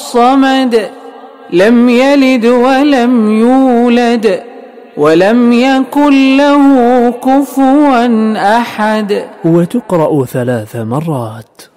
الصمد لم يلد ولم يولد ولم يكن له كفوا أحد. وتقرأ 3 مرات.